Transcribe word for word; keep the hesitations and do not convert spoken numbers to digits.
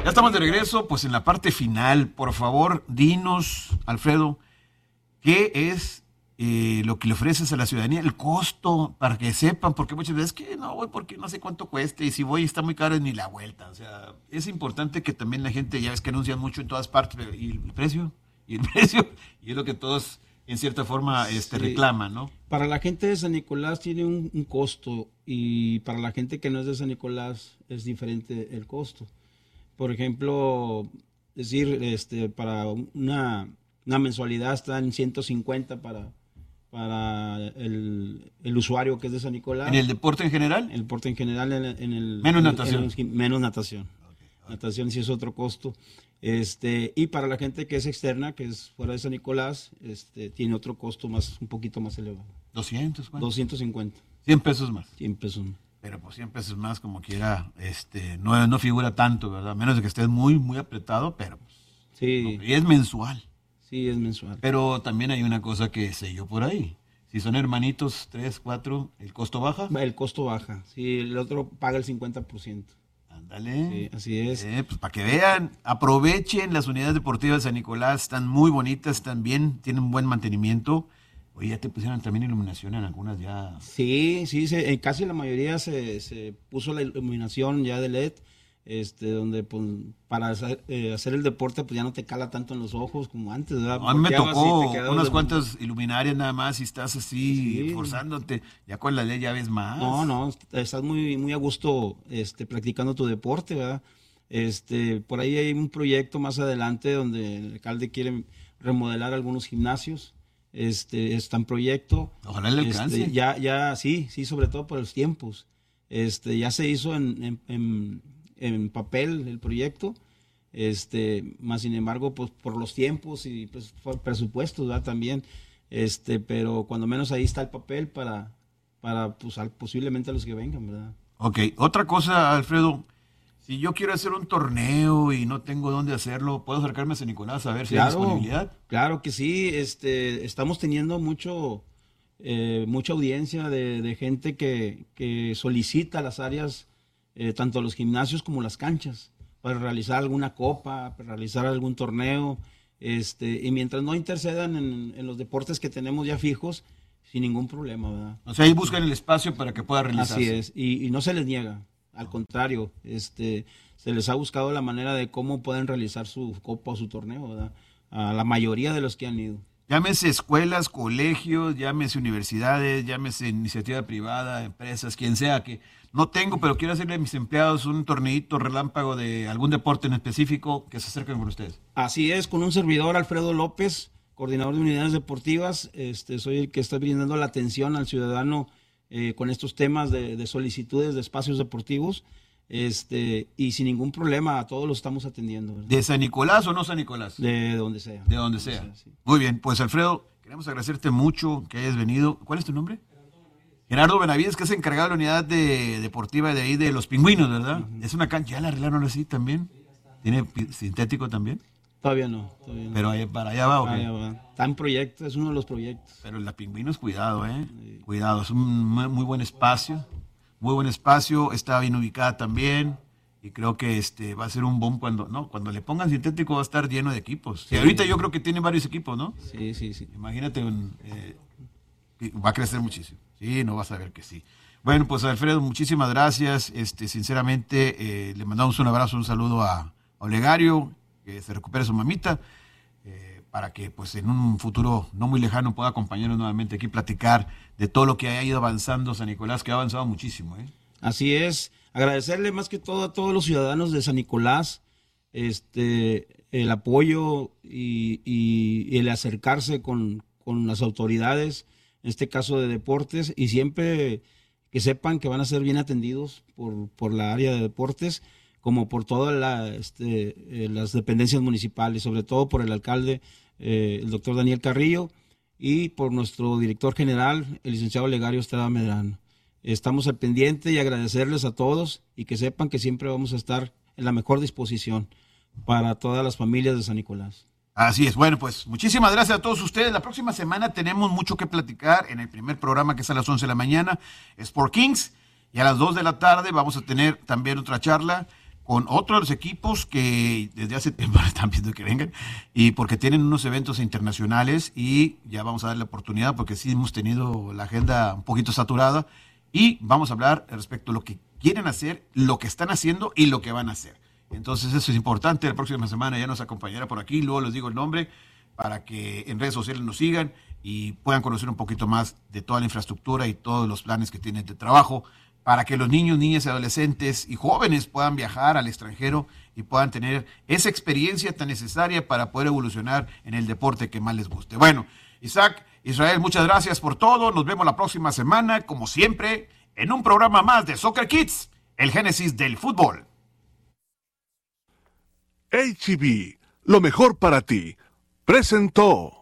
Ya estamos de regreso, pues en la parte final. Por favor, dinos, Alfredo, ¿qué es eh, lo que le ofreces a la ciudadanía? El costo, para que sepan, porque muchas veces que no voy porque no sé cuánto cueste, y si voy está muy caro, ni la vuelta. O sea, es importante que también la gente, ya ves que anuncian mucho en todas partes, pero ¿y el precio? ¿Y el precio? Y es lo que todos, en cierta forma, este, sí, reclaman, ¿no? Para la gente de San Nicolás tiene un, un costo, y para la gente que no es de San Nicolás es diferente el costo. Por ejemplo, decir, este, para una, una mensualidad está en ciento cincuenta para, para el, el usuario que es de San Nicolás. ¿En el deporte en general? En el deporte en general, en el... En el menos natación. En el, menos natación. Okay, okay. Natación sí es otro costo. Este, y para la gente que es externa, que es fuera de San Nicolás, este, tiene otro costo más, un poquito más elevado. ¿doscientos? ¿Cuánto? doscientos cincuenta. cien pesos más. cien pesos más. Pero pues cien pesos más, como quiera, este, no, no figura tanto, ¿verdad? Menos de que estés muy, muy apretado, pero pues, sí. No, y es mensual. Sí, es mensual. Pero también hay una cosa que sé yo por ahí. Si son hermanitos, tres, cuatro, ¿el costo baja? El costo baja. Sí, el otro paga el cincuenta por ciento. Ándale. Sí, así es. Eh, pues para que vean, aprovechen las unidades deportivas de San Nicolás, están muy bonitas, están bien, tienen buen mantenimiento. Oye, ya te pusieron también iluminación en algunas ya. Sí, sí, se, en casi la mayoría se, se puso la iluminación ya de L E D, este, donde pues, para hacer, eh, hacer el deporte pues ya no te cala tanto en los ojos como antes, ¿verdad? No, a mí me tocó unas de... cuantas iluminarias nada más y estás así sí. forzándote, ya con la L E D ya ves más. No, no, estás muy, muy a gusto este, practicando tu deporte, ¿verdad? Este, por ahí hay un proyecto más adelante donde el alcalde quiere remodelar algunos gimnasios. Este, está en proyecto. Ojalá le alcance. Este, ya, ya, sí, sí, sobre todo por los tiempos. Este, ya se hizo en, en, en, en papel el proyecto, este, más sin embargo, pues por los tiempos y pues por presupuestos, ¿verdad? También, este, pero cuando menos ahí está el papel para, para pues, posiblemente a los que vengan, ¿verdad? Ok, otra cosa, Alfredo. Si yo quiero hacer un torneo y no tengo dónde hacerlo, ¿puedo acercarme a San Nicolás a ver si claro, hay disponibilidad? Claro que sí, este, estamos teniendo mucho, eh, mucha audiencia de, de gente que, que solicita las áreas, eh, tanto los gimnasios como las canchas, para realizar alguna copa, para realizar algún torneo, este, y mientras no intercedan en, en los deportes que tenemos ya fijos, sin ningún problema, ¿verdad? O sea, ahí buscan el espacio para que pueda realizarse. Así es, y, y no se les niega. Al contrario, este, se les ha buscado la manera de cómo pueden realizar su copa o su torneo, ¿verdad? A la mayoría de los que han ido. Llámese escuelas, colegios, llámese universidades, llámese iniciativa privada, empresas, quien sea, que no tengo, pero quiero hacerle a mis empleados un torneito relámpago de algún deporte en específico, que se acerquen con ustedes. Así es, con un servidor, Alfredo López, coordinador de unidades deportivas, este, soy el que está brindando la atención al ciudadano Eh, con estos temas de, de solicitudes de espacios deportivos, este, y sin ningún problema a todos los estamos atendiendo, ¿verdad? ¿De San Nicolás o no San Nicolás? De donde sea. De donde sea. sea sí. Muy bien, pues Alfredo, queremos agradecerte mucho que hayas venido. ¿Cuál es tu nombre? Gerardo Benavides, que es encargado de la unidad de, deportiva de ahí de Los Pingüinos, ¿verdad? Uh-huh. Es una cancha, ya la arreglaron así también. ¿Tiene sintético también? Todavía no, todavía no. Pero ahí, para allá va, ¿o qué? Allá va. Está en proyecto, es uno de los proyectos. Pero la Pingüinos, cuidado, ¿eh? Sí. Cuidado, es un muy buen espacio, muy buen espacio, está bien ubicada también, y creo que este va a ser un boom cuando, no, cuando le pongan sintético va a estar lleno de equipos. Sí, y ahorita yo creo que tiene varios equipos, ¿no? Sí, sí, sí. Imagínate, un, eh, va a crecer muchísimo. Sí, no vas a ver que sí. Bueno, pues Alfredo, muchísimas gracias, este, sinceramente, eh, le mandamos un abrazo, un saludo a, a Olegario, que se recupere su mamita, eh, para que pues en un futuro no muy lejano pueda acompañarnos nuevamente aquí, platicar de todo lo que ha ido avanzando San Nicolás, que ha avanzado muchísimo, ¿eh? Así es, agradecerle más que todo a todos los ciudadanos de San Nicolás, este, el apoyo y, y, y el acercarse con, con las autoridades, en este caso de deportes, y siempre que sepan que van a ser bien atendidos por, por la área de deportes, como por todas la, este, eh, las dependencias municipales, sobre todo por el alcalde, eh, el doctor Daniel Carrillo, y por nuestro director general, el licenciado Olegario Estrada Medrano. Estamos al pendiente y agradecerles a todos y que sepan que siempre vamos a estar en la mejor disposición para todas las familias de San Nicolás. Así es, bueno, pues muchísimas gracias a todos ustedes. La próxima semana tenemos mucho que platicar en el primer programa, que es a las once de la mañana, Sport Kings, y a las dos de la tarde vamos a tener también otra charla. con otros de los equipos que desde hace tiempo están viendo que vengan, y porque tienen unos eventos internacionales, y ya vamos a darle la oportunidad porque sí hemos tenido la agenda un poquito saturada, y vamos a hablar respecto a lo que quieren hacer, lo que están haciendo y lo que van a hacer. Entonces eso es importante. La próxima semana ya nos acompañará por aquí, luego les digo el nombre para que en redes sociales nos sigan y puedan conocer un poquito más de toda la infraestructura y todos los planes que tienen de trabajo, para que los niños, niñas, adolescentes y jóvenes puedan viajar al extranjero y puedan tener esa experiencia tan necesaria para poder evolucionar en el deporte que más les guste. Bueno, Isaac, Israel, muchas gracias por todo. Nos vemos la próxima semana, como siempre, en un programa más de Soccer Kids, el génesis del fútbol. H E B, lo mejor para ti, presentó.